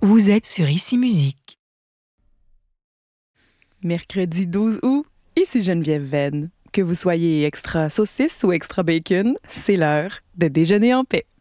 Vous êtes sur Ici Musique. Mercredi 12 août, ici Geneviève Venn. Que vous soyez extra saucisse ou extra bacon, c'est l'heure de déjeuner en paix.